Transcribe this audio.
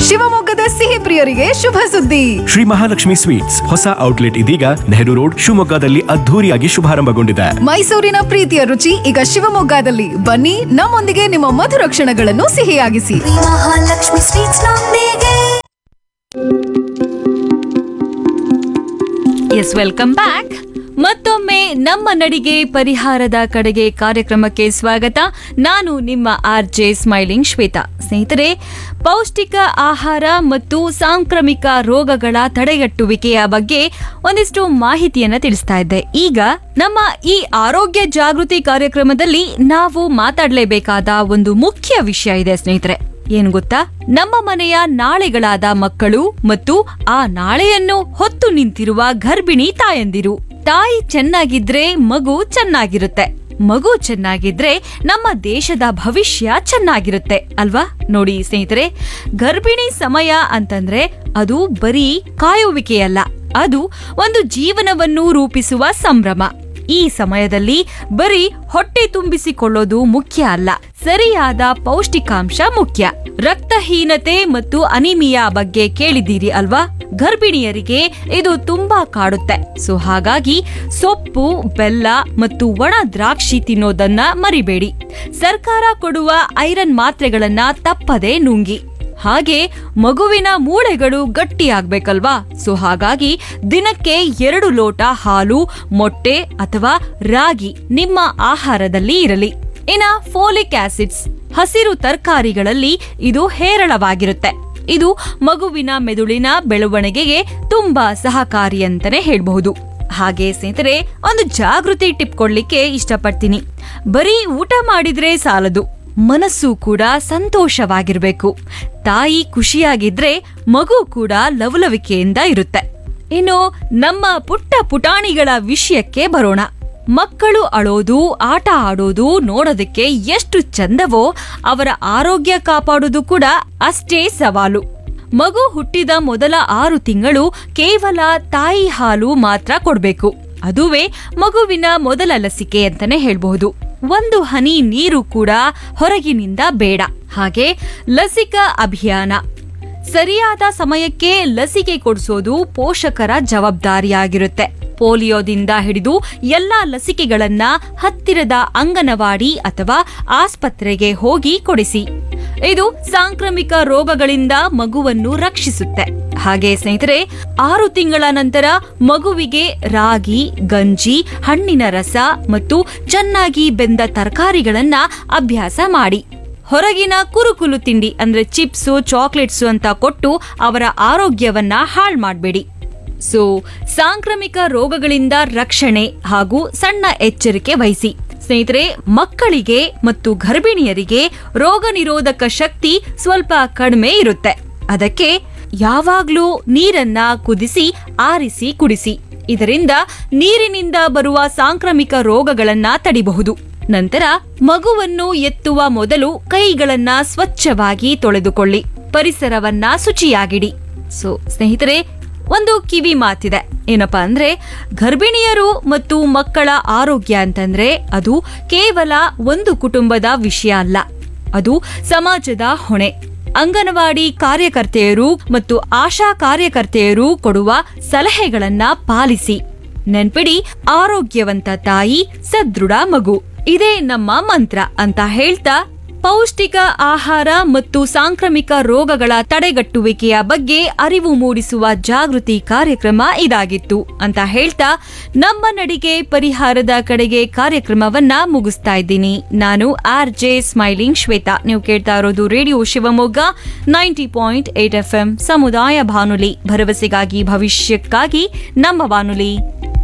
ಶಿವಮೊಗ್ಗದ ಸಿಹಿ ಪ್ರಿಯರಿಗೆ ಶುಭ ಸುದ್ದಿ. ಶ್ರೀ ಮಹಾಲಕ್ಷ್ಮಿ ಸ್ವೀಟ್ಸ್ ಹೊಸ ಔಟ್ಲೆಟ್ ಇದೀಗ ನೆಹರು ರೋಡ್ ಶಿವಮೊಗ್ಗದಲ್ಲಿ ಅದ್ಧೂರಿಯಾಗಿ ಶುಭಾರಂಭಗೊಂಡಿದೆ. ಮೈಸೂರಿನ ಪ್ರೀತಿಯ ರುಚಿ ಈಗ ಶಿವಮೊಗ್ಗದಲ್ಲಿ. ಬನ್ನಿ, ನಮ್ಮೊಂದಿಗೆ ನಿಮ್ಮ ಮಧುರ ಕ್ಷಣಗಳನ್ನು ಸಿಹಿಯಾಗಿಸಿ. ಮಹಾಲಕ್ಷ್ಮಿ ಸ್ವೀಟ್ಸ್ ನೊಂದಿಗೆ. S, welcome back. ಮತ್ತೊಮ್ಮೆ ನಮ್ಮ ನಡಿಗೆ ಪರಿಹಾರದ ಕಡೆಗೆ ಕಾರ್ಯಕ್ರಮಕ್ಕೆ ಸ್ವಾಗತ. ನಾನು ನಿಮ್ಮ RJ ಸ್ಮೈಲಿಂಗ್ ಶ್ವೇತಾ. ಸ್ನೇಹಿತರೆ, ಪೌಷ್ಟಿಕ ಆಹಾರ ಮತ್ತು ಸಾಂಕ್ರಾಮಿಕ ರೋಗಗಳ ತಡೆಗಟ್ಟುವಿಕೆಯ ಬಗ್ಗೆ ಒಂದಿಷ್ಟು ಮಾಹಿತಿಯನ್ನ ತಿಳಿಸ್ತಾ ಇದ್ದೆ. ಈಗ ನಮ್ಮ ಈ ಆರೋಗ್ಯ ಜಾಗೃತಿ ಕಾರ್ಯಕ್ರಮದಲ್ಲಿ ನಾವು ಮಾತಾಡಲೇಬೇಕಾದ ಒಂದು ಮುಖ್ಯ ವಿಷಯ ಇದೆ ಸ್ನೇಹಿತರೆ. ಏನು ಗೊತ್ತಾ? ನಮ್ಮ ಮನೆಯ ನಾಳೆಗಳಾದ ಮಕ್ಕಳು ಮತ್ತು ಆ ನಾಳೆಯನ್ನು ಹೊತ್ತು ನಿಂತಿರುವ ಗರ್ಭಿಣಿ ತಾಯಂದಿರು. ತಾಯಿ ಚೆನ್ನಾಗಿದ್ರೆ ಮಗು ಚೆನ್ನಾಗಿರುತ್ತೆ, ಮಗು ಚೆನ್ನಾಗಿದ್ರೆ ನಮ್ಮ ದೇಶದ ಭವಿಷ್ಯ ಚೆನ್ನಾಗಿರುತ್ತೆ ಅಲ್ವಾ? ನೋಡಿ ಸ್ನೇಹಿತರೆ, ಗರ್ಭಿಣಿ ಸಮಯ ಅಂತಂದ್ರೆ ಅದು ಬರೀ ಕಾಯುವಿಕೆಯಲ್ಲ, ಅದು ಒಂದು ಜೀವನವನ್ನು ರೂಪಿಸುವ ಸಂಭ್ರಮ. ಈ ಸಮಯದಲ್ಲಿ ಬರೀ ಹೊಟ್ಟೆ ತುಂಬಿಸಿಕೊಳ್ಳೋದು ಮುಖ್ಯ ಅಲ್ಲ, ಸರಿಯಾದ ಪೌಷ್ಟಿಕಾಂಶ ಮುಖ್ಯ. ರಕ್ತಹೀನತೆ ಮತ್ತು ಅನಿಮಿಯಾ ಬಗ್ಗೆ ಕೇಳಿದ್ದೀರಿ ಅಲ್ವಾ? ಗರ್ಭಿಣಿಯರಿಗೆ ಇದು ತುಂಬಾ ಕಾಡುತ್ತೆ. ಸೊ ಹಾಗಾಗಿ ಸೊಪ್ಪು, ಬೆಲ್ಲ ಮತ್ತು ಒಣ ದ್ರಾಕ್ಷಿ ತಿನ್ನೋದನ್ನ ಮರಿಬೇಡಿ. ಸರ್ಕಾರ ಕೊಡುವ ಐರನ್ ಮಾತ್ರೆಗಳನ್ನ ತಪ್ಪದೆ ನುಂಗಿ. ಹಾಗೆ ಮಗುವಿನ ಮೂಳೆಗಳು ಗಟ್ಟಿಯಾಗಬೇಕಲ್ವಾ? ಸೊ ಹಾಗಾಗಿ ದಿನಕ್ಕೆ 2 ಲೋಟ ಹಾಲು, ಮೊಟ್ಟೆ ಅಥವಾ ರಾಗಿ ನಿಮ್ಮ ಆಹಾರದಲ್ಲಿ ಇರಲಿ. ಇನ್ನ ಫೋಲಿಕ್ ಆಸಿಡ್ಸ್ ಹಸಿರು ತರಕಾರಿಗಳಲ್ಲಿ ಇದು ಹೇರಳವಾಗಿರುತ್ತೆ. ಇದು ಮಗುವಿನ ಮೆದುಳಿನ ಬೆಳವಣಿಗೆಗೆ ತುಂಬಾ ಸಹಕಾರಿ ಅಂತಾನೆ ಹೇಳ್ಬಹುದು. ಹಾಗೆ ಸ್ನೇಹಿತರೆ, ಒಂದು ಜಾಗೃತಿ ಟಿಪ್ ಕೊಡ್ಲಿಕ್ಕೆ ಇಷ್ಟಪಡ್ತೀನಿ. ಬರೀ ಊಟ ಮಾಡಿದ್ರೆ ಸಾಲದು, ಮನಸ್ಸು ಕೂಡ ಸಂತೋಷವಾಗಿರ್ಬೇಕು. ತಾಯಿ ಖುಷಿಯಾಗಿದ್ರೆ ಮಗು ಕೂಡ ಲವಲವಿಕೆಯಿಂದ ಇರುತ್ತೆ. ಇನ್ನು ನಮ್ಮ ಪುಟ್ಟ ಪುಟಾಣಿಗಳ ವಿಷಯಕ್ಕೆ ಬರೋಣ. ಮಕ್ಕಳು ಅಳೋದು, ಆಟ ಆಡೋದು ನೋಡೋದಕ್ಕೆ ಎಷ್ಟು ಚಂದವೋ, ಅವರ ಆರೋಗ್ಯ ಕಾಪಾಡೋದು ಕೂಡ ಅಷ್ಟೇ ಸವಾಲು. ಮಗು ಹುಟ್ಟಿದ ಮೊದಲ 6 ತಿಂಗಳು ಕೇವಲ ತಾಯಿ ಹಾಲು ಮಾತ್ರ ಕೊಡ್ಬೇಕು. ಅದುವೇ ಮಗುವಿನ ಮೊದಲ ಲಸಿಕೆ ಅಂತಾನೆ ಹೇಳ್ಬಹುದು. 1 ಹನಿ ನೀರು ಕೂಡ ಹೊರಗಿನಿಂದ ಬೇಡ. ಹಾಗೆ ಲಸಿಕಾ ಅಭಿಯಾನ, ಸರಿಯಾದ ಸಮಯಕ್ಕೆ ಲಸಿಕೆ ಕೊಡಿಸೋದು ಪೋಷಕರ ಜವಾಬ್ದಾರಿಯಾಗಿರುತ್ತೆ. ಪೋಲಿಯೋದಿಂದ ಹಿಡಿದು ಎಲ್ಲಾ ಲಸಿಕೆಗಳನ್ನ ಹತ್ತಿರದ ಅಂಗನವಾಡಿ ಅಥವಾ ಆಸ್ಪತ್ರೆಗೆ ಹೋಗಿ ಕೊಡಿಸಿ. ಇದು ಸಾಂಕ್ರಾಮಿಕ ರೋಗಗಳಿಂದ ಮಗುವನ್ನು ರಕ್ಷಿಸುತ್ತೆ. ಹಾಗೆ ಸ್ನೇಹಿತರೆ, 6 ತಿಂಗಳ ನಂತರ ಮಗುವಿಗೆ ರಾಗಿ, ಗಂಜಿ, ಹಣ್ಣಿನ ರಸ ಮತ್ತು ಚೆನ್ನಾಗಿ ಬೆಂದ ತರಕಾರಿಗಳನ್ನ ಅಭ್ಯಾಸ ಮಾಡಿ. ಹೊರಗಿನ ಕುರುಕುಲು ತಿಂಡಿ ಅಂದ್ರೆ ಚಿಪ್ಸು, ಚಾಕ್ಲೇಟ್ಸು ಅಂತ ಕೊಟ್ಟು ಅವರ ಆರೋಗ್ಯವನ್ನ ಹಾಳು ಮಾಡಬೇಡಿ. ಸೊ ಸಾಂಕ್ರಾಮಿಕ ರೋಗಗಳಿಂದ ರಕ್ಷಣೆ ಹಾಗೂ ಸಣ್ಣ ಎಚ್ಚರಿಕೆ ವಹಿಸಿ. ಸ್ನೇಹಿತರೆ, ಮಕ್ಕಳಿಗೆ ಮತ್ತು ಗರ್ಭಿಣಿಯರಿಗೆ ರೋಗ ನಿರೋಧಕ ಶಕ್ತಿ ಸ್ವಲ್ಪ ಕಡಿಮೆ ಇರುತ್ತೆ. ಅದಕ್ಕೆ ಯಾವಾಗ್ಲೂ ನೀರನ್ನ ಕುದಿಸಿ ಆರಿಸಿ ಕುಡಿಸಿ. ಇದರಿಂದ ನೀರಿನಿಂದ ಬರುವ ಸಾಂಕ್ರಾಮಿಕ ರೋಗಗಳನ್ನ ತಡಿಬಹುದು. ನಂತರ ಮಗುವನ್ನು ಎತ್ತುವ ಮೊದಲು ಕೈಗಳನ್ನ ಸ್ವಚ್ಛವಾಗಿ ತೊಳೆದುಕೊಳ್ಳಿ. ಪರಿಸರವನ್ನ ಶುಚಿಯಾಗಿಡಿ. ಸೊ ಸ್ನೇಹಿತರೆ, ಒಂದು ಕಿವಿ ಮಾತಿದೆ. ಏನಪ್ಪಾ ಅಂದ್ರೆ, ಗರ್ಭಿಣಿಯರು ಮತ್ತು ಮಕ್ಕಳ ಆರೋಗ್ಯ ಅಂತಂದ್ರೆ ಅದು ಕೇವಲ ಒಂದು ಕುಟುಂಬದ ವಿಷಯ ಅಲ್ಲ, ಅದು ಸಮಾಜದ ಹೊಣೆ. ಅಂಗನವಾಡಿ ಕಾರ್ಯಕರ್ತೆಯರು ಮತ್ತು ಆಶಾ ಕಾರ್ಯಕರ್ತೆಯರು ಕೊಡುವ ಸಲಹೆಗಳನ್ನ ಪಾಲಿಸಿ. ನೆನ್ಪಿಡಿ, ಆರೋಗ್ಯವಂತ ತಾಯಿ, ಸದೃಢ ಮಗು, ಇದೇ ನಮ್ಮ ಮಂತ್ರ ಅಂತ ಹೇಳ್ತಾ, ಪೌಷ್ಟಿಕ ಆಹಾರ ಮತ್ತು ಸಾಂಕ್ರಾಮಿಕ ರೋಗಗಳ ತಡೆಗಟ್ಟುವಿಕೆಯ ಬಗ್ಗೆ ಅರಿವು ಮೂಡಿಸುವ ಜಾಗೃತಿ ಕಾರ್ಯಕ್ರಮ ಇದಾಗಿತ್ತು ಅಂತ ಹೇಳ್ತಾ ನಮ್ಮ ನಡಿಗೆ ಪರಿಹಾರದ ಕಡೆಗೆ ಕಾರ್ಯಕ್ರಮವನ್ನ ಮುಗಿಸ್ತಾ ಇದ್ದೀನಿ. ನಾನು RJ ಸ್ಮೈಲಿಂಗ್ ಶ್ವೇತಾ. ನೀವು ಕೇಳ್ತಾ ಇರೋದು ರೇಡಿಯೋ ಶಿವಮೊಗ್ಗ 90.8 FM ಸಮುದಾಯ ಬಾನುಲಿ, ಭರವಸೆಗಾಗಿ ಭವಿಷ್ಯಕ್ಕಾಗಿ ನಮ್ಮ ಬಾನುಲಿ.